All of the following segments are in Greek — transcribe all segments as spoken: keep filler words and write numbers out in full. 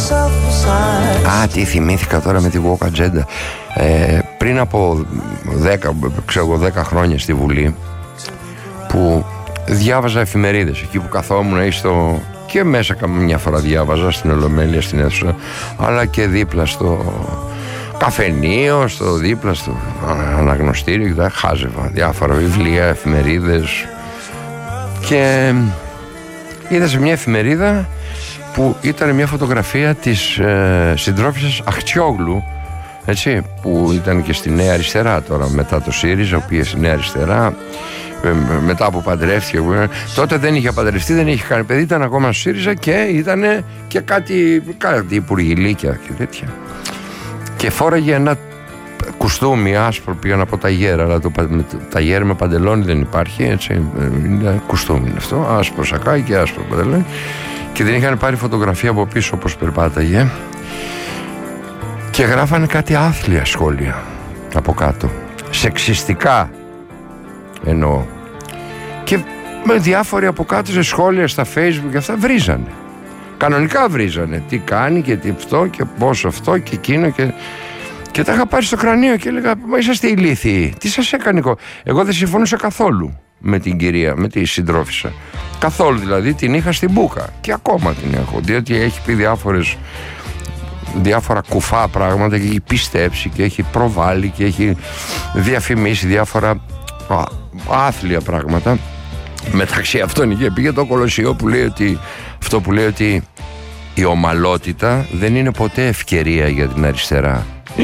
Α, τι θυμήθηκα τώρα με τη Walk Agenda. ε, Πριν από δέκα, ξέρω, δέκα χρόνια στη Βουλή, που διάβαζα εφημερίδες εκεί που καθόμουν στο... και μέσα καμιά φορά διάβαζα στην Ολομέλεια, στην αίθουσα, αλλά και δίπλα στο καφενείο, στο δίπλα στο αναγνωστήριο και τα χάζευα διάφορα βιβλία, εφημερίδες. Και είδα σε μια εφημερίδα που ήταν μια φωτογραφία της ε, συντρόφισσας Αχτσιόγλου, έτσι, που ήταν και στη Νέα Αριστερά τώρα μετά το ΣΥΡΙΖΑ, πήγε στη Νέα Αριστερά ε, μετά που παντρεύτηκε. Τότε δεν είχε παντρευτεί, δεν είχε κάνει παιδί, ήταν ακόμα στο ΣΥΡΙΖΑ και ήταν και κάτι, κάτι υπουργηλίκια και τέτοια. Και φόραγε ένα κουστούμι άσπρο, πήγα να πω ταγέρ, αλλά το ταγέρ με παντελόνι δεν υπάρχει, έτσι, είναι κουστούμι είναι αυτό, άσπρο σακάκι και άσπρο παντελόνι. Και την είχαν πάρει φωτογραφία από πίσω όπως περπάταγε και γράφανε κάτι άθλια σχόλια από κάτω, σεξιστικά εννοώ, και με διάφοροι από κάτω σε σχόλια στα Facebook και αυτά βρίζανε, κανονικά βρίζανε, τι κάνει και τι αυτό και πόσο αυτό και εκείνο, και, και τα είχα πάρει στο κρανίο και έλεγα, μα είσαστε ηλίθιοι, τι σας έκανε? Εγώ δεν συμφωνούσα καθόλου με την κυρία, με τη συντρόφισσα. Καθόλου, δηλαδή την είχα στην μπούκα και ακόμα την έχω, διότι έχει πει διάφορες, διάφορα κουφά πράγματα και έχει πιστέψει και έχει προβάλλει και έχει διαφημίσει διάφορα α, άθλια πράγματα. Μεταξύ αυτών είχε πει για το Κολοσσιό που λέει ότι, αυτό που λέει ότι η ομαλότητα δεν είναι ποτέ ευκαιρία για την αριστερά.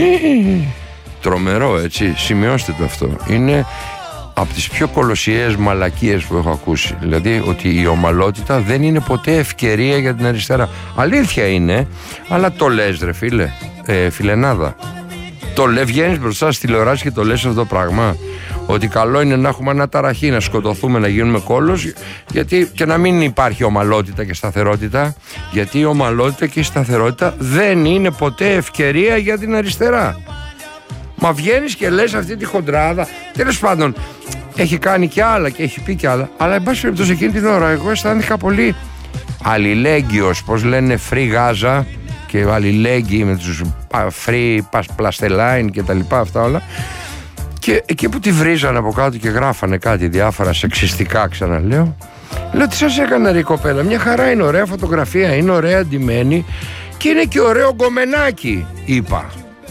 Τρομερό, έτσι, σημειώστε το αυτό. Είναι από τις πιο κολοσιαίες μαλακίες που έχω ακούσει. Δηλαδή ότι η ομαλότητα δεν είναι ποτέ ευκαιρία για την αριστερά. Αλήθεια είναι, αλλά το λες ρε φίλε, ε, φιλενάδα. Το λες, βγαίνεις μπροστά στη τηλεοράση και το λες αυτό το πράγμα. Ότι καλό είναι να έχουμε αναταραχή, να σκοτωθούμε, να γίνουμε κόλος, γιατί, και να μην υπάρχει ομαλότητα και σταθερότητα. Γιατί η ομαλότητα και η σταθερότητα δεν είναι ποτέ ευκαιρία για την αριστερά. Μα βγαίνεις και λες αυτή τη χοντράδα. Τέλος πάντων, έχει κάνει και άλλα και έχει πει και άλλα. Αλλά εν πάση περιπτώσει εκείνη την ώρα εγώ αισθάνθηκα πολύ αλληλέγγυος, πως λένε Free Gaza, και αλληλέγγυοι με τους Free Palestine και τα λοιπά αυτά όλα. Και εκεί που τη βρίζανε από κάτω και γράφανε κάτι διάφορα σεξιστικά, ξαναλέω, λέω, τι σας έκανε ρε κοπέλα? Μια χαρά είναι, ωραία φωτογραφία, είναι ωραία ντυμένη και είναι και ωραίο γκομενάκι, είπα.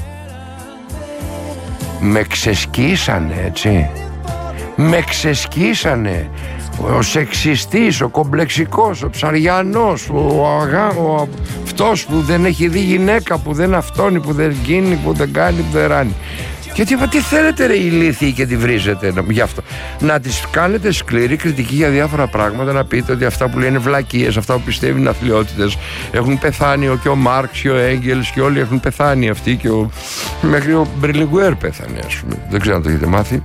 Με ξεσκίσανε, έτσι. Με ξεσκίσανε. Ο σεξιστής, ο κομπλεξικός, ο ψαριανός, ο, αγά, ο αυτός που δεν έχει δει γυναίκα, που δεν αυτόνει, που δεν γίνει, που δεν κάνει, που δεν ράνει. Γιατί είπα, τι θέλετε ρε ηλίθιοι και τη βρίζετε γι' αυτό? Να τις κάνετε σκληρή κριτική για διάφορα πράγματα, να πείτε ότι αυτά που λένε βλακίες, αυτά που πιστεύουν είναι αθλιότητες, έχουν πεθάνει ο, και ο Μάρξ και ο Έγγελς και όλοι έχουν πεθάνει αυτοί, και ο, μέχρι ο Μπερλιγκουέρ πέθανε, ας πούμε. Δεν ξέρω αν το έχετε μάθει.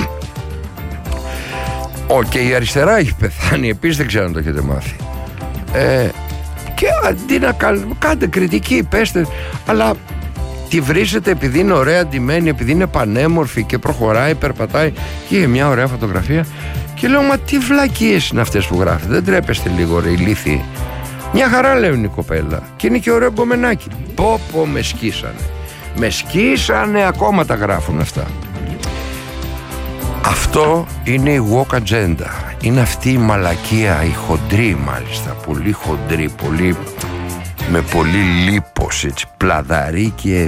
Ο, και η αριστερά έχει πεθάνει επίσης, δεν ξέρω αν το έχετε μάθει. Ε, και αντί να κάνετε, κάντε κριτική, πέστε, αλλά τη βρίζετε επειδή είναι ωραία ντυμένη, επειδή είναι πανέμορφη και προχωράει, περπατάει και είχε μια ωραία φωτογραφία. Και λέω, μα τι βλακίες είναι αυτές που γράφετε? Δεν τρέπεστε λίγο ρε ηλίθιοι? Μια χαρά λέει η κοπέλα και είναι και ωραίο γκομενάκι. Πω πω, με σκίσανε. Με σκίσανε, ακόμα τα γράφουν αυτά. Αυτό είναι η Walk Agenda. Είναι αυτή η μαλακία, η χοντρή μάλιστα, πολύ χοντρή, πολύ, με πολύ λίπος, έτσι, πλαδαρή και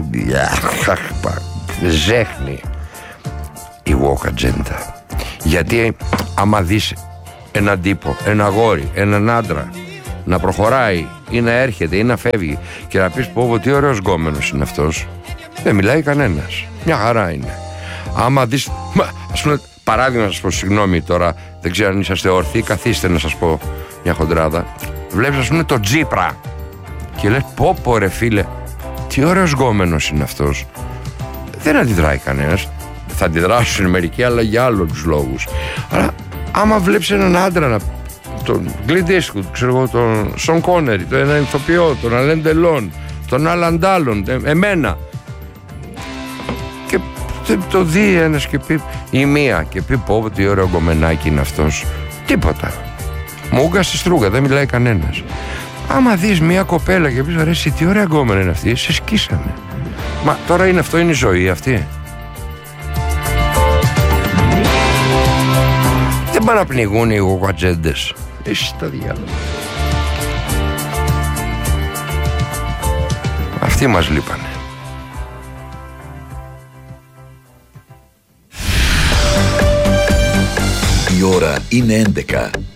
ζέχνη η Walk Agenda. Γιατί άμα δεις έναν τύπο, ένα αγόρι, έναν άντρα να προχωράει ή να έρχεται ή να φεύγει και να πεις πω τι ωραίος γκόμενος είναι αυτός, δεν μιλάει κανένας, μια χαρά είναι. Άμα δεις, ας πούμε, παράδειγμα να σας πω, συγγνώμη τώρα, δεν ξέρω αν είσαστε όρθιοι, καθίστε να σας πω μια χοντράδα. Βλέπεις ας πούμε το Τζίπρα και λες πω πω ρε φίλε, τι ωραίος γκόμενος είναι αυτός. Δεν αντιδράει κανένας. Θα αντιδράσουν μερικοί, αλλά για άλλους λόγους. Αλλά άμα βλέπεις έναν άντρα να, τον Clint Eastwood, ξέρω εγώ, τον Σον Κόνερι, τον έναν ηθοποιό, τον Αλέν Ντελόν, τον Άλαν Ντάλλον, εμένα, και το δει ένας και πει, ή μία, και πει πω τι ωραίο γκομενάκι είναι αυτός, τίποτα. Μούγκα στη στρούγα, δεν μιλάει κανένας. Άμα δεις μια κοπέλα και πεις, ρε εσύ τι ωραία γκόμενα είναι αυτή, σε σκίσανε. Μα τώρα είναι αυτό, είναι η ζωή αυτή. Δεν πάνε να πνιγούν οι γουκατζέντες. Εσύ τα διάλογα. Αυτοί μας λείπανε. Η ώρα είναι έντεκα.